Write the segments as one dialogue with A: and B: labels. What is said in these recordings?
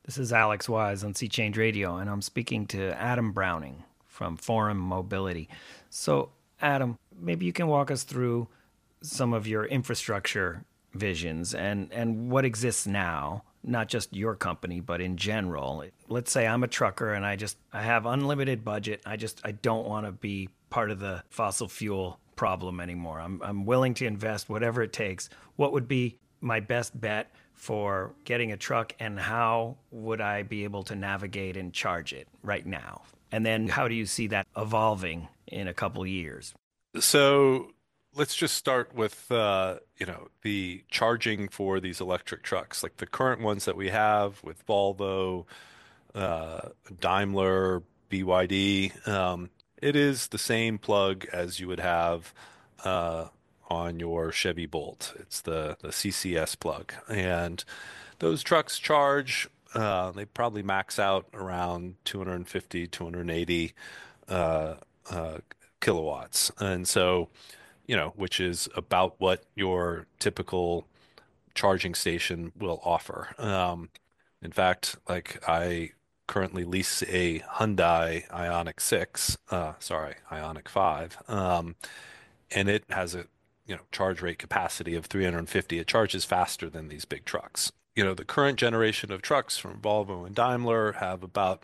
A: This is Alex Wise on Sea Change Radio, and I'm speaking to Adam Browning from Forum Mobility. So, Adam, maybe you can walk us through some of your infrastructure visions and what exists now, not just your company, but in general. Let's say I'm a trucker and I have unlimited budget. I don't want to be part of the fossil fuel problem anymore. I'm willing to invest whatever it takes. What would be my best bet for getting a truck, and how would I be able to navigate and charge it right now? And then how do you see that evolving in a couple years?
B: So let's just start with the charging for these electric trucks, like the current ones that we have with Volvo, Daimler, BYD. It is the same plug as you would have uh, on your Chevy Bolt. It's the CCS plug, and those trucks charge. They probably max out around 250, 280 uh, uh, kilowatts, and so which is about what your typical charging station will offer. In fact, like I currently lease a Hyundai Ioniq 6, sorry, Ioniq 5, and it has a charge rate capacity of 350. It charges faster than these big trucks. The current generation of trucks from Volvo and Daimler have about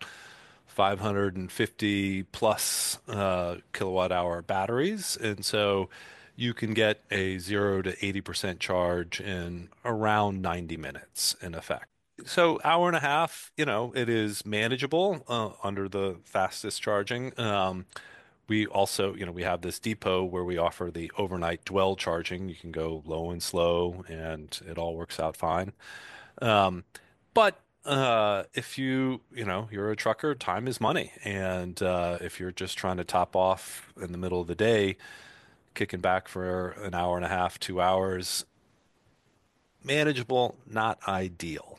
B: 550 plus kilowatt hour batteries. And so you can get a 0 to 80% charge in around 90 minutes in effect. So hour and a half, it is manageable under the fastest charging. We also, we have this depot where we offer the overnight dwell charging. You can go low and slow, and it all works out fine. Um, but if you're a trucker, time is money, and if you're just trying to top off in the middle of the day, kicking back for an hour and a half, 2 hours, manageable, not ideal.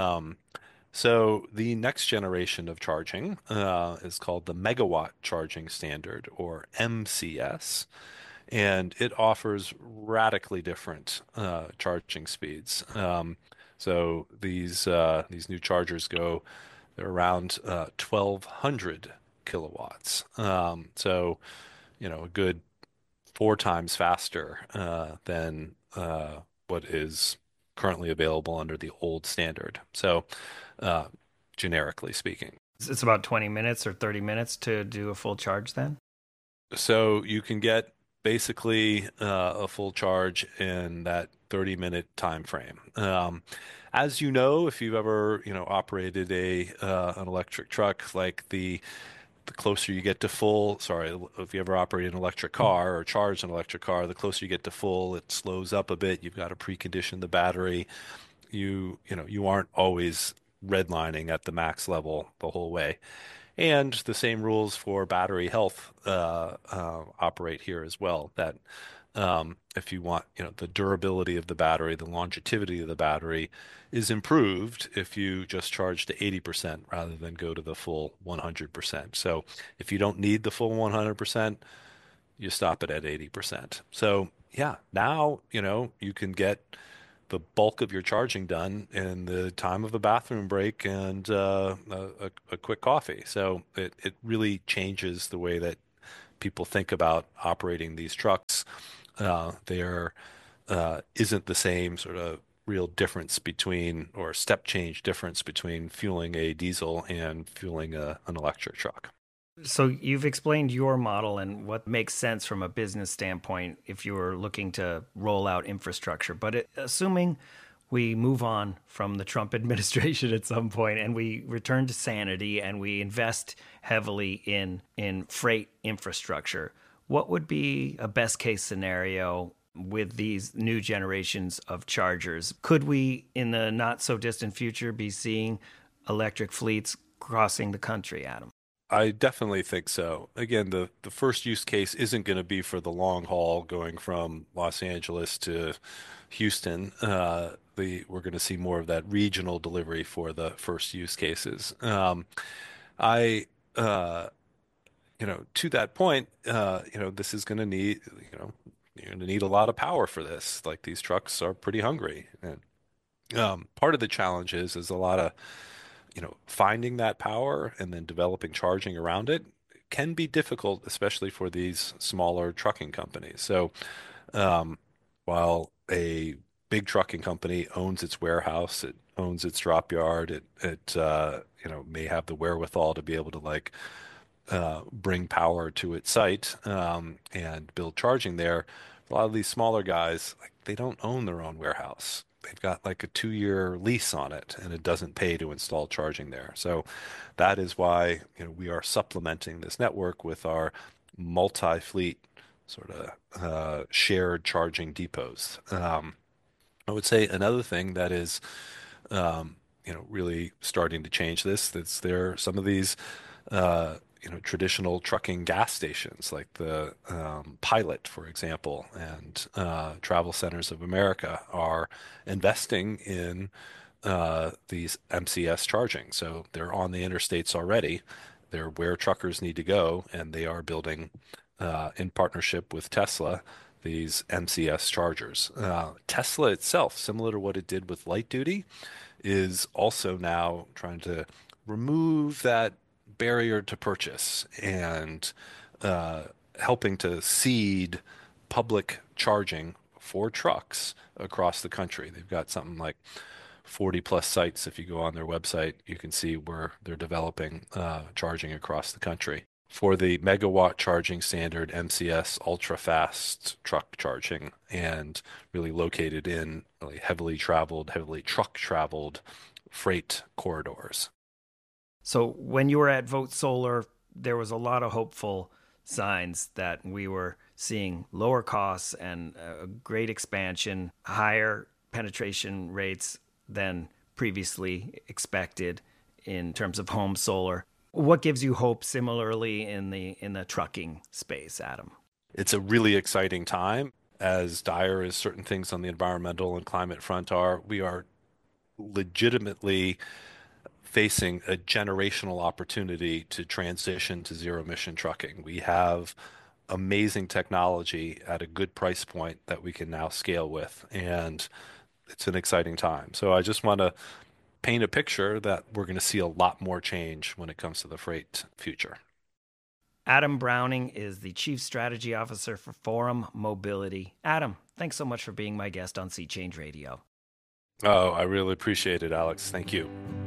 B: So the next generation of charging is called the Megawatt Charging Standard, or MCS, and it offers radically different charging speeds. So these new chargers they're around 1,200 kilowatts. So a good four times faster than what is currently available under the old standard. So uh, generically speaking.
A: It's about 20 minutes or 30 minutes to do a full charge then?
B: So you can get basically a full charge in that 30-minute time frame. As you know, if you've ever, operated an electric truck, like the closer you get to full, sorry, if you ever operate an electric car or charge an electric car, the closer you get to full, it slows up a bit. You've got to precondition the battery. You aren't always redlining at the max level the whole way. And the same rules for battery health operate here as well. That if you want, the durability of the battery, the longevity of the battery is improved if you just charge to 80% rather than go to the full 100%. So if you don't need the full 100%, you stop it at 80%. So yeah, now, you can get the bulk of your charging done in the time of a bathroom break and a quick coffee. So it really changes the way that people think about operating these trucks. There isn't the same sort of real difference between, or step change difference between fueling a diesel and fueling an electric truck.
A: So you've explained your model and what makes sense from a business standpoint if you were looking to roll out infrastructure. But assuming we move on from the Trump administration at some point and we return to sanity and we invest heavily in freight infrastructure, what would be a best case scenario with these new generations of chargers? Could we, in the not so distant future, be seeing electric fleets crossing the country, Adam?
B: I definitely think so. Again, the first use case isn't going to be for the long haul going from Los Angeles to Houston. We're going to see more of that regional delivery for the first use cases. I, uh, to that point, this is going to need, you're going to need a lot of power for this. Like these trucks are pretty hungry, and part of the challenge is a lot of finding that power and then developing charging around it can be difficult, especially for these smaller trucking companies. So, um, while a big trucking company owns its warehouse, it owns its drop yard, it may have the wherewithal to be able to bring power to its site and build charging there. A lot of these smaller guys, like they don't own their own warehouse. They've got like a 2-year lease on it, and it doesn't pay to install charging there. So that is why we are supplementing this network with our multi-fleet sort of shared charging depots. I would say another thing that is really starting to change this. That's there. Some of these, traditional trucking gas stations, like the Pilot, for example, and Travel Centers of America, are investing in these MCS charging. So they're on the interstates already. They're where truckers need to go, and they are building, in partnership with Tesla, these MCS chargers. Tesla itself, similar to what it did with light duty, is also now trying to remove that barrier to purchase and uh, helping to seed public charging for trucks across the country. They've got something like 40 plus sites. If you go on their website, you can see where they're developing charging across the country. For the megawatt charging standard MCS ultra fast truck charging, and really located in really heavily traveled, heavily truck traveled freight corridors.
A: So when you were at Vote Solar, there was a lot of hopeful signs that we were seeing lower costs and a great expansion, higher penetration rates than previously expected in terms of home solar. What gives you hope similarly in the trucking space, Adam?
B: It's a really exciting time. As dire as certain things on the environmental and climate front are, we are legitimately facing a generational opportunity to transition to zero emission trucking. We have amazing technology at a good price point that we can now scale with, and it's an exciting time. So I just want to paint a picture that we're going to see a lot more change when it comes to the freight future.
A: Adam Browning is the Chief Strategy Officer for Forum Mobility. Adam, thanks so much for being my guest on Sea Change Radio.
B: Oh, I really appreciate it, Alex. Thank you.